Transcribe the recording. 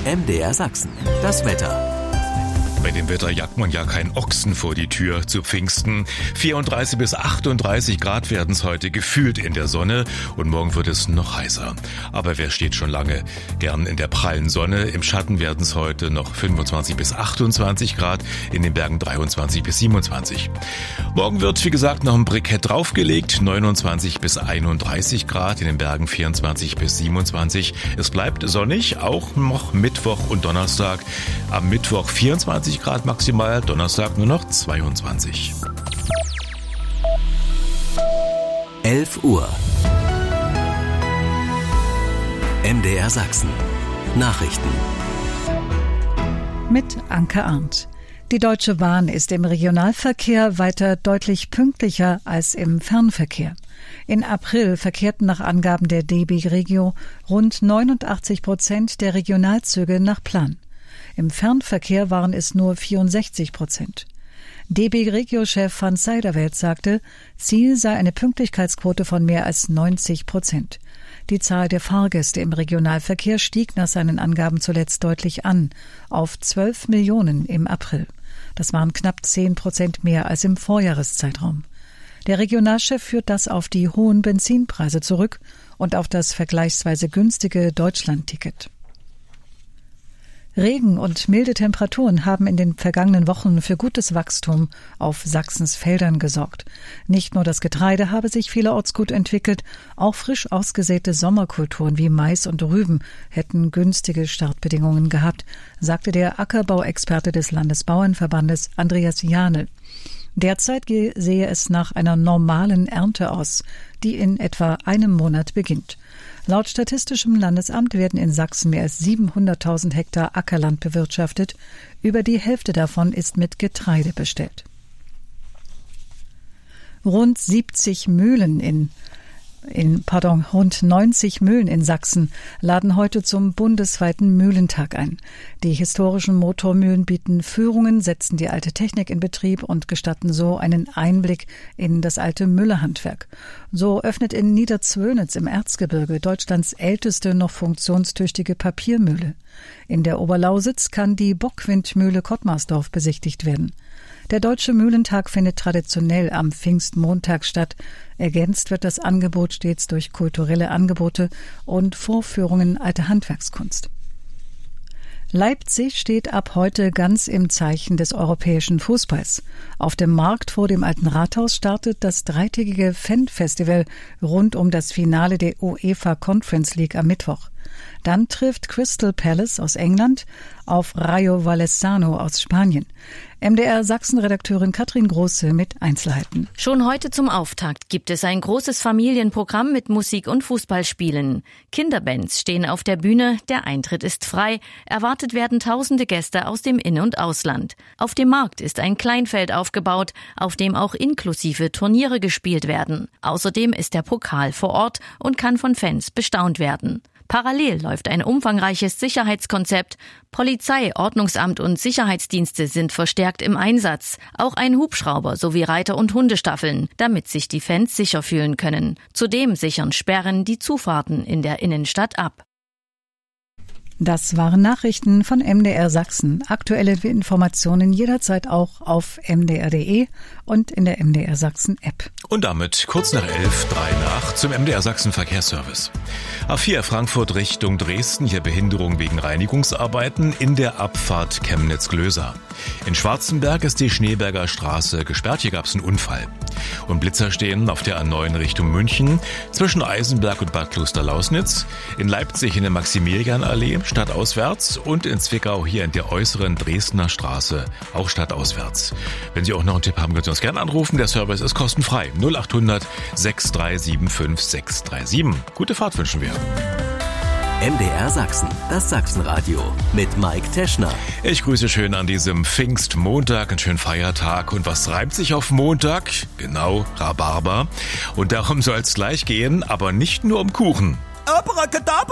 MDR Sachsen. Das Wetter. Bei dem Wetter jagt man ja keinen Ochsen vor die Tür zu Pfingsten. 34 bis 38 Grad werden es heute gefühlt in der Sonne und morgen wird es noch heißer. Aber wer steht schon lange gern in der prallen Sonne? Im Schatten werden es heute noch 25 bis 28 Grad, in den Bergen 23 bis 27. Morgen wird, wie gesagt, noch ein Brikett draufgelegt, 29 bis 31 Grad, in den Bergen 24 bis 27. Es bleibt sonnig, auch noch Mittwoch und Donnerstag. Am Mittwoch 24 Grad maximal, Donnerstag nur noch 22. 11 Uhr. MDR Sachsen. Nachrichten. Mit Anke Arndt. Die Deutsche Bahn ist im Regionalverkehr weiter deutlich pünktlicher als im Fernverkehr. In April verkehrten nach Angaben der DB Regio rund 89% der Regionalzüge nach Plan. Im Fernverkehr waren es nur 64%. DB Regio-Chef van Zijderveld sagte, Ziel sei eine Pünktlichkeitsquote von mehr als 90%. Die Zahl der Fahrgäste im Regionalverkehr stieg nach seinen Angaben zuletzt deutlich an, auf 12 Millionen im April. Das waren knapp 10% mehr als im Vorjahreszeitraum. Der Regionalchef führt das auf die hohen Benzinpreise zurück und auf das vergleichsweise günstige Deutschlandticket. Regen und milde Temperaturen haben in den vergangenen Wochen für gutes Wachstum auf Sachsens Feldern gesorgt. Nicht nur das Getreide habe sich vielerorts gut entwickelt, auch frisch ausgesäte Sommerkulturen wie Mais und Rüben hätten günstige Startbedingungen gehabt, sagte der Ackerbauexperte des Landesbauernverbandes Andreas Janel. Derzeit sehe es nach einer normalen Ernte aus, die in etwa einem Monat beginnt. Laut Statistischem Landesamt werden in Sachsen mehr als 700.000 Hektar Ackerland bewirtschaftet. Über die Hälfte davon ist mit Getreide bestellt. Rund 90 Mühlen in Sachsen laden heute zum bundesweiten Mühlentag ein. Die historischen Motormühlen bieten Führungen, setzen die alte Technik in Betrieb und gestatten so einen Einblick in das alte Müllerhandwerk. So öffnet in Niederzwönitz im Erzgebirge Deutschlands älteste noch funktionstüchtige Papiermühle. In der Oberlausitz kann die Bockwindmühle Kottmarsdorf besichtigt werden. Der Deutsche Mühlentag findet traditionell am Pfingstmontag statt. Ergänzt wird das Angebot stets durch kulturelle Angebote und Vorführungen alter Handwerkskunst. Leipzig steht ab heute ganz im Zeichen des europäischen Fußballs. Auf dem Markt vor dem Alten Rathaus startet das dreitägige Fan-Festival rund um das Finale der UEFA Conference League am Mittwoch. Dann trifft Crystal Palace aus England auf Rayo Vallecano aus Spanien. MDR Sachsen-Redakteurin Katrin Große mit Einzelheiten. Schon heute zum Auftakt gibt es ein großes Familienprogramm mit Musik- und Fußballspielen. Kinderbands stehen auf der Bühne, der Eintritt ist frei. Erwartet werden tausende Gäste aus dem In- und Ausland. Auf dem Markt ist ein Kleinfeld aufgebaut, auf dem auch inklusive Turniere gespielt werden. Außerdem ist der Pokal vor Ort und kann von Fans bestaunt werden. Parallel läuft ein umfangreiches Sicherheitskonzept. Polizei, Ordnungsamt und Sicherheitsdienste sind verstärkt im Einsatz. Auch ein Hubschrauber sowie Reiter- und Hundestaffeln, damit sich die Fans sicher fühlen können. Zudem sichern Sperren die Zufahrten in der Innenstadt ab. Das waren Nachrichten von MDR Sachsen. Aktuelle Informationen jederzeit auch auf mdr.de und in der MDR Sachsen App. Und damit kurz nach 11, 3 nach zum MDR Sachsen Verkehrsservice. A4 Frankfurt Richtung Dresden, hier Behinderung wegen Reinigungsarbeiten in der Abfahrt Chemnitz-Glöser. In Schwarzenberg ist die Schneeberger Straße gesperrt, hier gab es einen Unfall. Und Blitzer stehen auf der A9 Richtung München zwischen Eisenberg und Bad Klosterlausnitz, in Leipzig in der Maximilianallee stadtauswärts und in Zwickau hier in der äußeren Dresdner Straße auch stadtauswärts. Wenn Sie auch noch einen Tipp haben, können Sie uns gerne anrufen. Der Service ist kostenfrei. 0800 6375 637. Gute Fahrt wünschen wir. MDR Sachsen, das Sachsenradio mit Mike Teschner. Ich grüße schön an diesem Pfingstmontag, einen schönen Feiertag. Und was reimt sich auf Montag? Genau, Rhabarber. Und darum soll es gleich gehen, aber nicht nur um Kuchen. Abracadabra!